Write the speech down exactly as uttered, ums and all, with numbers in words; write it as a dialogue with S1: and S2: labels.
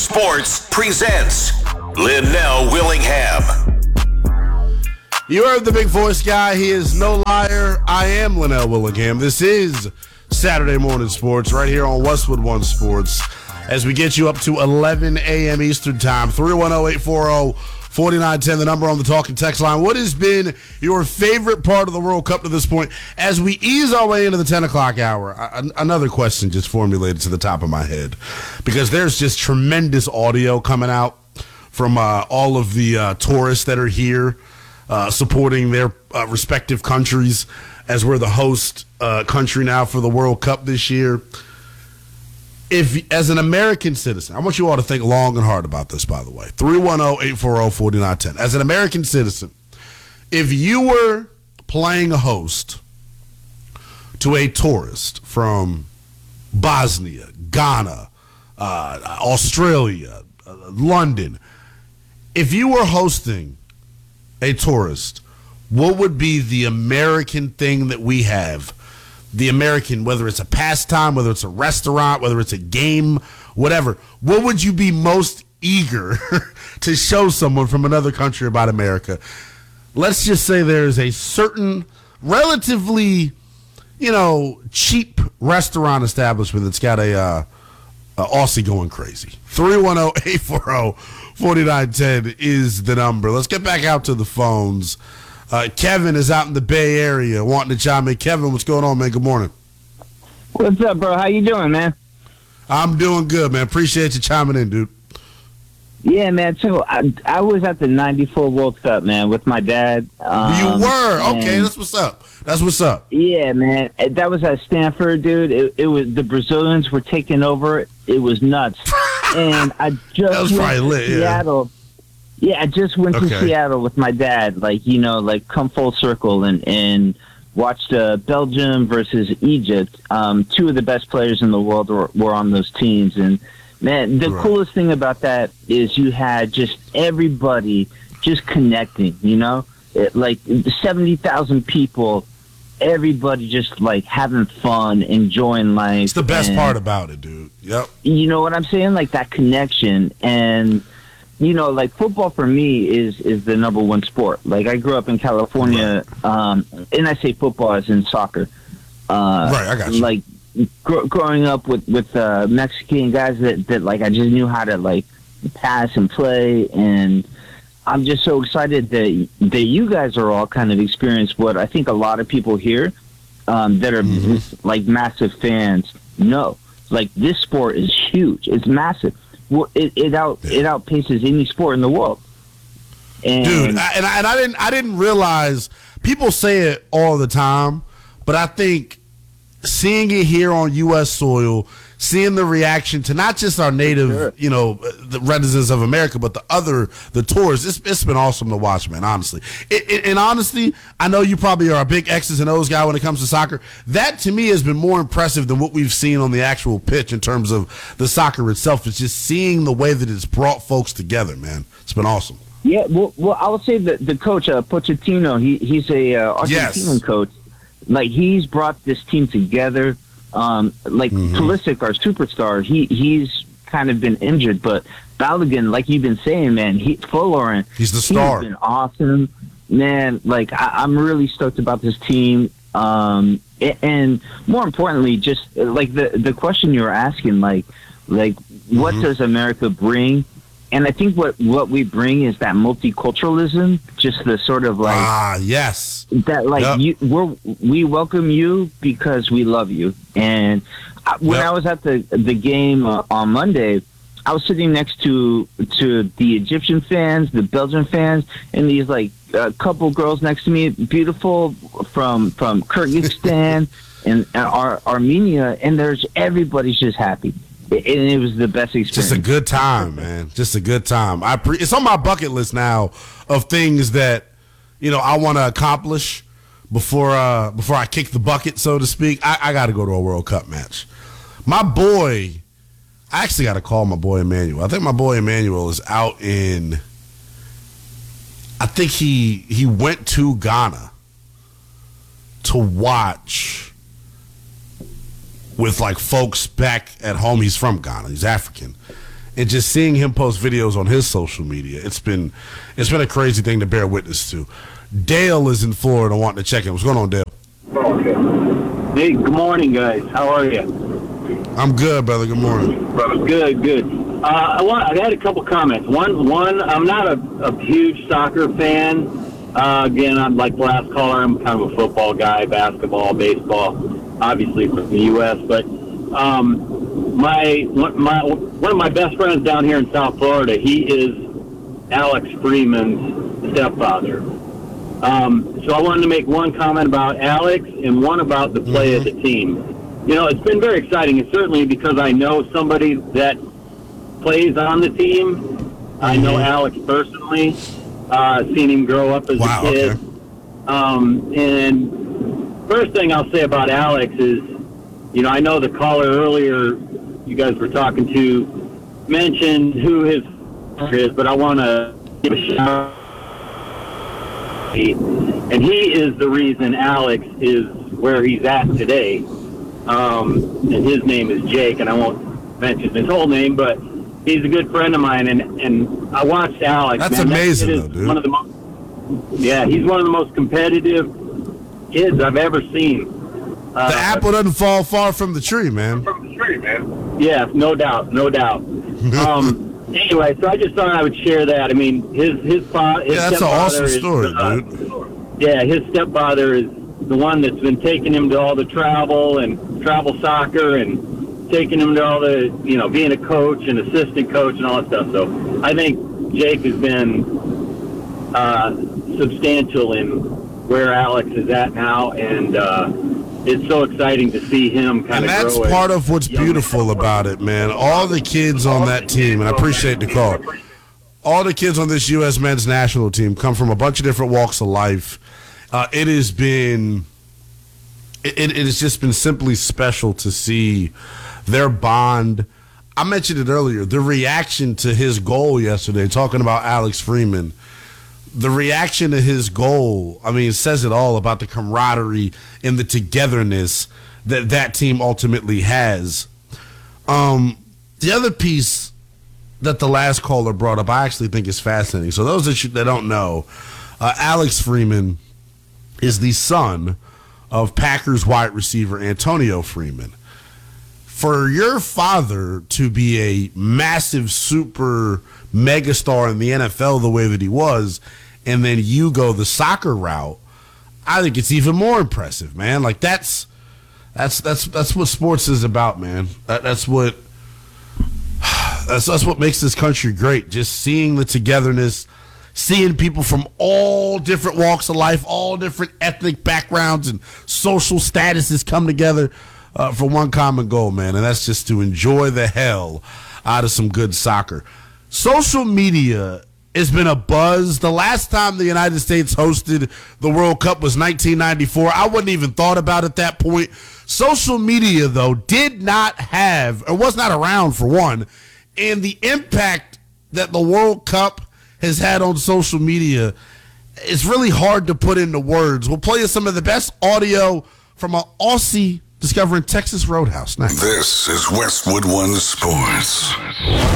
S1: Sports presents Linnell Willingham.
S2: You heard the big voice guy. He is no liar. I am Linnell Willingham. This is Saturday Morning Sports right here on Westwood One Sports as we get you up to eleven a.m. Eastern Time. three one zero, eight four zero, four nine one zero, the number on the talking text line. What has been your favorite part of the World Cup to this point? As we ease our way into the ten o'clock hour, I, another question just formulated to the top of my head because there's just tremendous audio coming out from uh, all of the uh, tourists that are here uh, supporting their uh, respective countries as we're the host uh, country now for the World Cup this year. If, as an American citizen, I want you all to think long and hard about this, by the way. three one zero, eight four zero, four nine one zero. As an American citizen, if you were playing a host to a tourist from Bosnia, Ghana, uh, Australia, uh, London, if you were hosting a tourist, what would be the American thing that we have? The American, whether it's a pastime, whether it's a restaurant, whether it's a game, whatever, what would you be most eager to show someone from another country about America? Let's just say there's a certain relatively, you know, cheap restaurant establishment that's got a, uh, a Aussie going crazy. three one zero, eight four zero, four nine one zero is the number. Let's get back out to the phones. Uh, Kevin is out in the Bay Area wanting to chime in. Kevin, what's going on, man? Good morning.
S3: What's up, bro? How you doing, man?
S2: I'm doing good, man. Appreciate you chiming in, dude.
S3: Yeah, man. So I, I was at the ninety-four World Cup, man, with my dad. Um,
S2: you were? Okay, that's what's up. That's what's up.
S3: Yeah, man. That was at Stanford, dude. It, it was the Brazilians were taking over. It was nuts. And I just
S2: that was
S3: went
S2: probably
S3: to
S2: lit,
S3: Seattle. Yeah. Yeah, I just went
S2: Okay.
S3: to Seattle with my dad, like, you know, like come full circle and, and watched uh, Belgium versus Egypt. Um, two of the best players in the world were, were on those teams. And, man, the
S2: Right.
S3: coolest thing about that is you had just everybody just connecting, you know? It, like seventy thousand people, everybody just, like, having fun, enjoying life.
S2: It's the best
S3: and,
S2: part about it, dude. Yep.
S3: You know what I'm saying? Like, that connection. And you know, like football for me is is the number one sport. Like I grew up in California, um, and I say football as in soccer. Uh,
S2: right, I got you.
S3: Like gr- growing up with with uh, Mexican guys that that like I just knew how to like pass and play, and I'm just so excited that that you guys are all kind of experienced what I think a lot of people here um, that are
S2: Mm-hmm.
S3: like massive fans know. Like this sport is huge. It's massive. Well, it it out
S2: Yeah.
S3: it outpaces any sport in the world. And
S2: Dude, I, and, I, and I didn't I didn't realize, people say it all the time, but I think seeing it here on U S soil, seeing the reaction to not just our native,
S3: Sure.
S2: you know, the residents of America, but the other, the tourists, it's, it's been awesome to watch, man, honestly. It, it, and honestly, I know you probably are a big X's and O's guy when it comes to soccer. That, to me, has been more impressive than what we've seen on the actual pitch in terms of the soccer itself. It's just seeing the way that it's brought folks together, man. It's been awesome.
S3: yeah, well, well, I would say that the coach uh, Pochettino, he he's a uh, Argentinian
S2: Yes.
S3: coach. Like he's brought this team together. Um, like
S2: Mm-hmm.
S3: Pulisic, our superstar, he he's kind of been injured, but Balogun, like you've been saying, man, he Folarin,
S2: He's the star.
S3: He's been awesome, man. Like I, I'm really stoked about this team. Um, a- and more importantly, just uh, like the the question you were asking, like like what
S2: Mm-hmm.
S3: does America bring? And I think what, what we bring is that multiculturalism, just the sort of like
S2: Ah, yes.
S3: that like
S2: Yep.
S3: you we're we welcome you because we love you. And I, when
S2: Yep.
S3: I was at the the game uh, on Monday, I was sitting next to to the Egyptian fans, the Belgian fans, and these like a couple girls next to me, beautiful from from Kyrgyzstan and, and Ar- Armenia, and there's everybody's just happy. And it was the best experience.
S2: Just a good time, man. Just a good time. I pre- it's on my bucket list now of things that, you know, I want to accomplish before uh, before I kick the bucket, so to speak. I, I got to go to a World Cup match. My boy, I actually got to call my boy Emmanuel. I think my boy Emmanuel is out in. I think he he went to Ghana to watch with like folks back at home. He's from Ghana. He's African. and just seeing him post videos on his social media, it's been it's been a crazy thing to bear witness to. Dale is in Florida wanting to check in. What's going on, Dale?
S4: Hey, good morning, guys. How are you?
S2: I'm good, brother. Good morning.
S4: Good, good. Uh, I want. I had a couple comments. One, one. I'm not a, a huge soccer fan. Uh, again, I'm like the last caller. I'm kind of a football guy, basketball, baseball, obviously from the U S. But um, my my one of my best friends down here in South Florida, he is Alex Freeman's stepfather. Um, so I wanted to make one comment about Alex and one about the play mm-hmm. of the team. You know, it's been very exciting, and certainly because I know somebody that plays on the team. Mm-hmm. I know Alex personally. Uh, seen him grow up as
S2: wow,
S4: a kid.
S2: Okay.
S4: Um, and first thing I'll say about Alex is, you know, I know the caller earlier you guys were talking to mentioned who his father is, but I want to give a shout out. And he is the reason Alex is where he's at today. Um, and his name is Jake, and I won't mention his whole name, but he's a good friend of mine, and, and I watched Alex.
S2: That's
S4: man,
S2: amazing,
S4: that
S2: though, dude.
S4: One of the most, yeah, he's one of the most competitive kids I've ever seen. Uh,
S2: the apple doesn't fall far from the tree, man.
S4: From the tree, man. Yeah, no doubt, no doubt. um, anyway, so I just thought I would share that. I mean, his his father.
S2: Yeah, that's an awesome story,
S4: uh,
S2: dude.
S4: Yeah, his stepfather is the one that's been taking him to all the travel and travel soccer and taking him to all the, you know, being a coach and assistant coach and all that stuff. So I think Jake has been uh, substantial in where Alex is at now, and uh, it's so exciting to see him kind of grow.
S2: And that's part of what's beautiful about it, man. All the kids on that team, and I appreciate the call, all the kids on this U S men's national team come from a bunch of different walks of life. Uh, it has been, it, it has just been simply special to see their bond. I mentioned it earlier, the reaction to his goal yesterday, talking about Alex Freeman, the reaction to his goal, I mean, it says it all about the camaraderie and the togetherness that that team ultimately has. Um, the other piece that the last caller brought up, I actually think is fascinating. So those that, you, that don't know, uh, Alex Freeman is the son of Packers wide receiver Antonio Freeman. For your father to be a massive super megastar in the N F L the way that he was, and then you go the soccer route, I think it's even more impressive, man. Like that's that's that's that's what sports is about, man. That, that's what that's that's what makes this country great. Just seeing the togetherness, seeing people from all different walks of life, all different ethnic backgrounds and social statuses come together uh, for one common goal, man, and that's just to enjoy the hell out of some good soccer. Social media has been a buzz. The last time the United States hosted the World Cup was nineteen ninety-four. I wouldn't even thought about it at that point. Social media, though, did not have, or was not around for one, and the impact that the World Cup has had on social media is really hard to put into words. We'll play you some of the best audio from an Aussie discovering Texas Roadhouse next.
S1: This is Westwood One Sports.